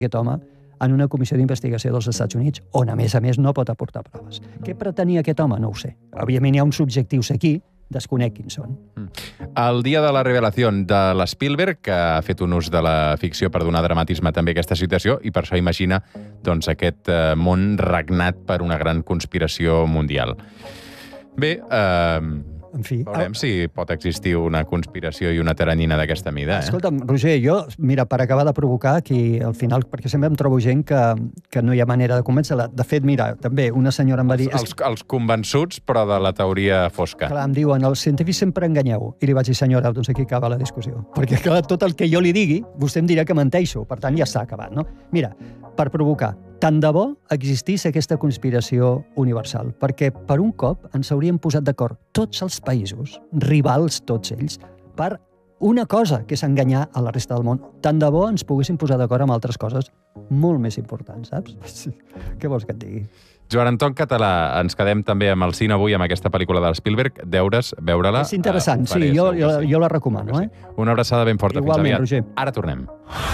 aquest home en una comissió d'investigació dels Estats Units, on, a més, no pot aportar proves. Què pretenia aquest home? No ho sé. Òbviament hi ha uns objectius aquí, desconec quins són. El dia de la revelació de l'Spielberg, que ha fet un ús de la ficció per donar dramatisme també a aquesta situació, i per això imagina aquest món regnat per una gran conspiració mundial. Bé, en fi, veurem si pot existir una conspiració i una teranyina d'aquesta mida. Escolta'm, Roger, jo, mira, per acabar de provocar aquí al final, perquè sempre em trobo gent que no hi ha manera de convèncer-la. De fet, mira, també una senyora em va dir... Els convençuts, però de la teoria fosca. Clar, em diuen, els científics sempre enganyeu. I li vaig dir, senyora, doncs aquí acaba la discussió. Perquè, clar, tot el que jo li digui, vostè em dirà que menteixo. Per tant, ja està acabat, no? Mira, per provocar, tant de bo existís aquesta conspiració universal, perquè per un cop ens hauríem posat d'acord tots els països, rivals tots ells, per una cosa, que és enganyar a la resta del món. Tant de bo ens poguéssim posar d'acord amb altres coses molt més importants, saps? Què vols que et digui? Joan Anton Català, ens quedem també amb el cine avui, amb aquesta pel·lícula de Spielberg. Deures veure-la. És interessant, sí, jo la recomano. Una abraçada ben forta. Igualment, fins aviat. Roger. Ara tornem.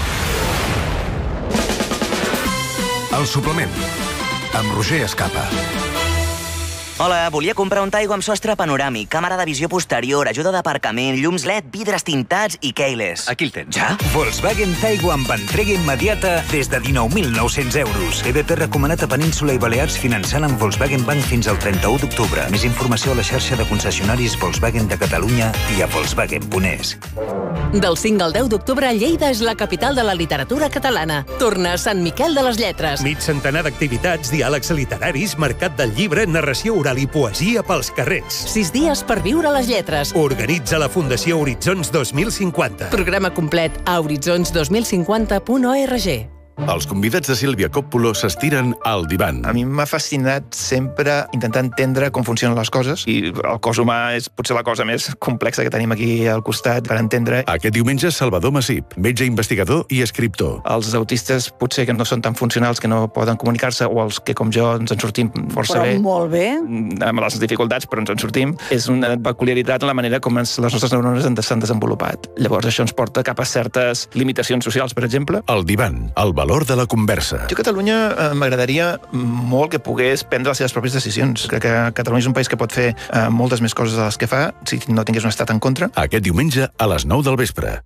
El suplement, amb Roger Escapa. Hola, volia comprar un Taigo amb sostre panoràmic, càmera de visió posterior, ajuda d'aparcament, llums LED, vidres tintats i keyless. Aquí el tens. Ja? Volkswagen Taigo amb entrega immediata des de 19.900 euros. EDP recomanat a Península i Balears finançant amb Volkswagen Bank fins al 31 d'octubre. Més informació a la xarxa de concessionaris Volkswagen de Catalunya i a Volkswagen.es. Del 5 al 10 d'octubre, Lleida és la capital de la literatura catalana. Torna a Sant Miquel de les Lletres. Mig centenar d'activitats, diàlegs literaris, mercat del llibre, narració oral i poesia pels carrers. 6 dies per viure les lletres. Organitza la Fundació Horitzons 2050. Programa complet a horitzons2050.org. Els convidats de Sílvia Coppola s'estiren al divan. A mi m'ha fascinat sempre intentar entendre com funcionen les coses, i el cos humà és potser la cosa més complexa que tenim aquí al costat per entendre. Aquest diumenge, Salvador Masip, metge investigador i escriptor. Els autistes potser que no són tan funcionals, que no poden comunicar-se, o els que, com jo, ens en sortim força bé. Però molt bé. Amb les dificultats, però ens en sortim. És una peculiaritat en la manera com les nostres neurones s'han desenvolupat. Llavors això ens porta cap a certes limitacions socials, per exemple. El divan, el valor de la conversa. Jo a Catalunya m'agradaria molt que pogués prendre les seves pròpies decisions. Crec que Catalunya és un país que pot fer moltes més coses de les que fa si no tingués un estat en contra. Aquest diumenge a les 9 del vespre.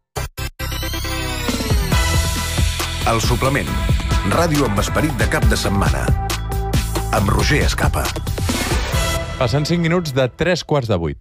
El suplement. Ràdio amb esperit de cap de setmana. Amb Roger Escapa. Passen 5 minuts de 7:45.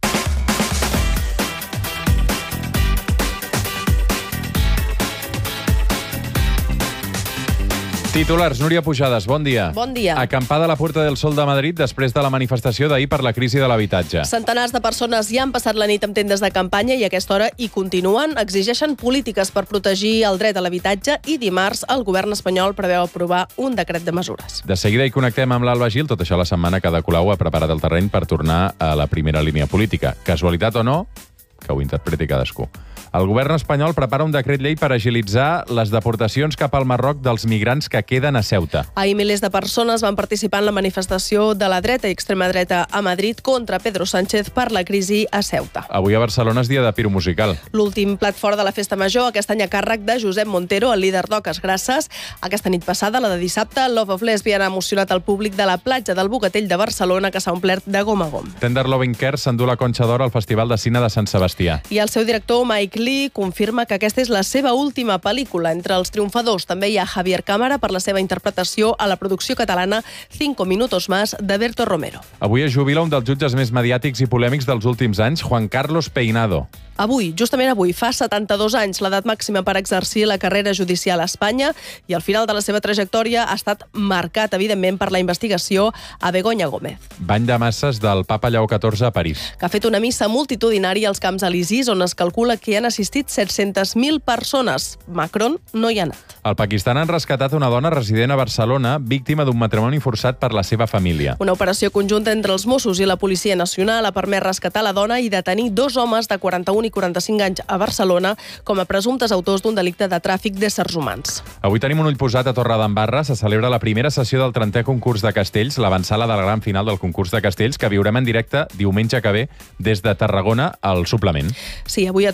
Titulars, Núria Pujades, bon dia. Bon dia. Acampada a la Puerta del Sol de Madrid després de la manifestació d'ahir per la crisi de l'habitatge. Centenars de persones ja han passat la nit amb tendes de campanya i a aquesta hora hi continuen. Exigeixen polítiques per protegir el dret a l'habitatge i dimarts el govern espanyol preveu aprovar un decret de mesures. De seguida hi connectem amb l'Alba Gil. Tot això la setmana que Ada Colau ha preparat el terreny per tornar a la primera línia política. Casualitat o no, que ho interpreti cadascú. El govern espanyol prepara un decret llei per agilitzar les deportacions cap al Marroc dels migrants que queden a Ceuta. Ahir milers de persones van participar en la manifestació de la dreta i extrema dreta a Madrid contra Pedro Sánchez per la crisi a Ceuta. Avui a Barcelona és dia de Piro Musical. L'últim plat fort de la festa major, aquest any a càrrec de Josep Montero, el líder d'Oques Grasses. Aquesta nit passada, la de dissabte, Love of Lesbian ha emocionat el públic de la platja del Bogatell de Barcelona, que s'ha omplert de gom a gom. Tender Loving Care s'endú la Conxa d'Or al Festival de Cine de Sant Sebastià. I el seu director, Mike Lee, confirma que aquesta és la seva última pel·lícula. Entre els triomfadors també hi ha Javier Cámara per la seva interpretació a la producció catalana 5 minutos más de Berto Romero. Avui es jubila un dels jutges més mediàtics i polèmics dels últims anys, Juan Carlos Peinado. Avui, justament avui, fa 72 anys l'edat màxima per exercir la carrera judicial a Espanya i el final de la seva trajectòria ha estat marcat, evidentment, per la investigació a Begoña Gómez. Bany de masses del papa Lleó XIV a París. Que ha fet una missa multitudinària als Camps Elisis, on es calcula que hi han assistit 700.000 persones. Macron no hi ha anat. Al Pakistan han rescatat una dona resident a Barcelona, víctima d'un matrimoni forçat per la seva família. Una operació conjunta entre els Mossos i la Policia Nacional ha permès rescatar la dona i detenir 2 homes de 41 i 45 anys a Barcelona com a presumptes autors d'un delicte de tràfic d'éssers humans. Avui tenim un ull posat a Torredembarra. Se celebra la primera sessió del 30è concurs de castells, l'avançala de la gran final del concurs de castells, que viurem en directe diumenge que ve des de Tarragona al suplement. Sí, avui a Torredembarra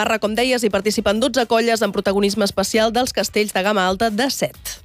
Navarra, com deies, hi participen 12 colles amb protagonisme especial dels castells de gamma alta de 7.